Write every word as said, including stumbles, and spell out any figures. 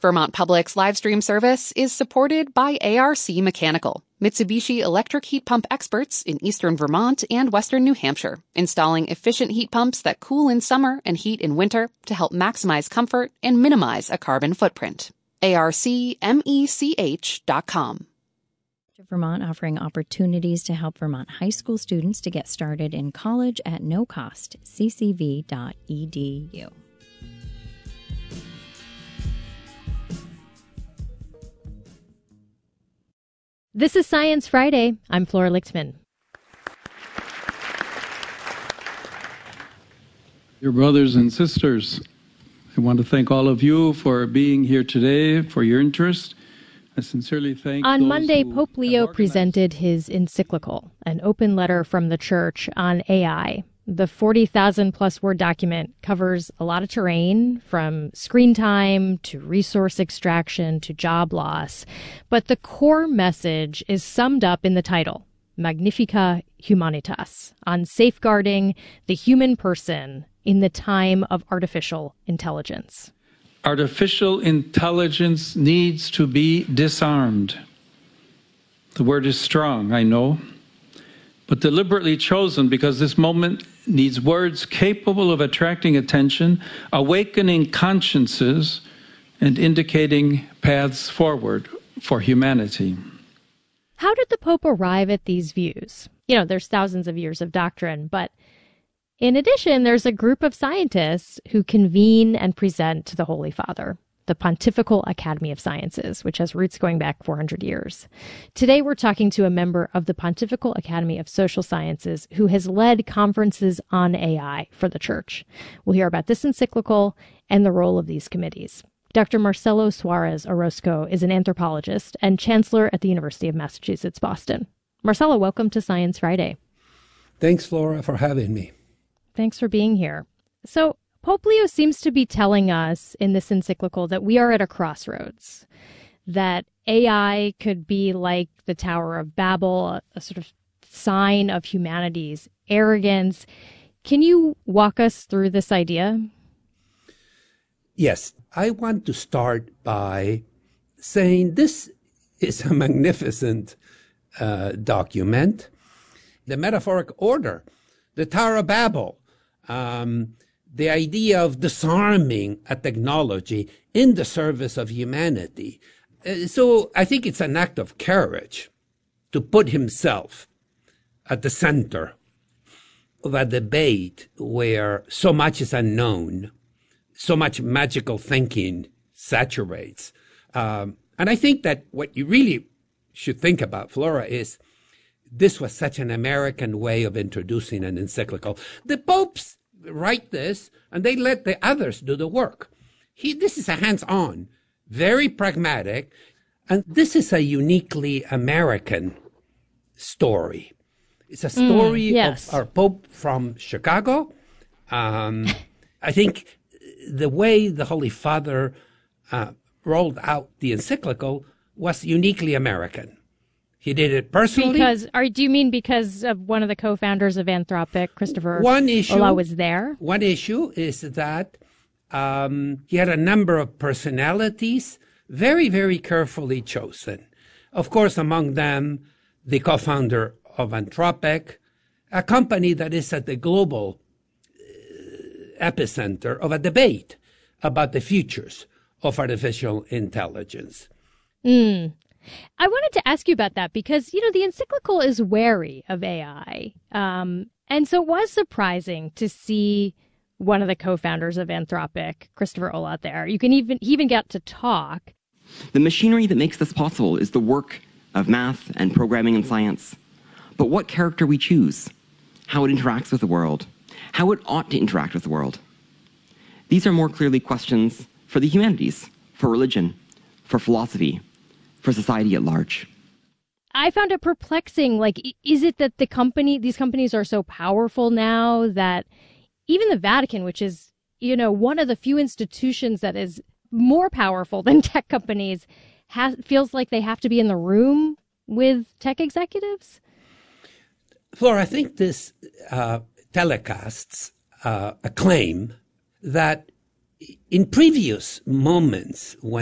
Vermont Public's live stream service is supported by A R C Mechanical, Mitsubishi electric heat pump experts in eastern Vermont and western New Hampshire, installing efficient heat pumps that cool in summer and heat in winter to help maximize comfort and minimize a carbon footprint. A R C mech dot com. Vermont offering opportunities to help Vermont high school students to get started in college at no cost. c c v dot e d u. This is Science Friday. I'm Flora Lichtman. Dear brothers and sisters, I want to thank all of you for being here today, for your interest. I sincerely thank On those Monday, who Pope Leo have organized- presented his encyclical, an open letter from the Church on A I. The forty thousand plus word document covers a lot of terrain, from screen time to resource extraction to job loss. But the core message is summed up in the title, Magnificat Humanitas, on safeguarding the human person in the time of artificial intelligence. Artificial intelligence needs to be disarmed. The word is strong, I know, but deliberately chosen because this moment needs words capable of attracting attention, awakening consciences, and indicating paths forward for humanity. How did the Pope arrive at these views? You know, there's thousands of years of doctrine, but in addition, there's a group of scientists who convene and present to the Holy Father, the Pontifical Academy of Sciences, which has roots going back four hundred years. Today, we're talking to a member of the Pontifical Academy of Social Sciences who has led conferences on A I for the Church. We'll hear about this encyclical and the role of these committees. Doctor Marcelo Suarez Orozco is an anthropologist and chancellor at the University of Massachusetts, Boston. Marcelo, welcome to Science Friday. Thanks, Flora, for having me. Thanks for being here. So, Pope Leo seems to be telling us in this encyclical that we are at a crossroads, that A I could be like the Tower of Babel, a, a sort of sign of humanity's arrogance. Can you walk us through this idea? Yes, I want to start by saying this is a magnificent uh, document. The metaphoric order, the Tower of Babel, um, the idea of disarming a technology in the service of humanity. Uh, so I think it's an act of courage to put himself at the center of a debate where so much is unknown, so much magical thinking saturates. Um, and I think that what you really should think about, Flora, is this was such an American way of introducing an encyclical. The popes write this, and they let the others do the work. He, this is a hands-on, very pragmatic, and this is a uniquely American story. It's a story mm, yes. of our Pope from Chicago. Um, I think the way the Holy Father uh, rolled out the encyclical was uniquely American. He did it personally. Because, are, do you mean because of one of the co-founders of Anthropic, Christopher one issue, Olah, was there? One issue is that um, he had a number of personalities very, very carefully chosen. Of course, among them, the co-founder of Anthropic, a company that is at the global uh, epicenter of a debate about the futures of artificial intelligence. Mm. I wanted to ask you about that because, you know, the encyclical is wary of A I. Um, and so it was surprising to see one of the co-founders of Anthropic, Christopher Olah, there. You can even, he even got to talk. The machinery that makes this possible is the work of math and programming and science. But what character we choose, how it interacts with the world, how it ought to interact with the world. These are more clearly questions for the humanities, for religion, for philosophy, for society at large. I found it perplexing. Like, is it that the company, these companies are so powerful now that even the Vatican, which is, you know, one of the few institutions that is more powerful than tech companies, has, feels like they have to be in the room with tech executives? Flora, I think this uh, telecasts uh, a claim that in previous moments when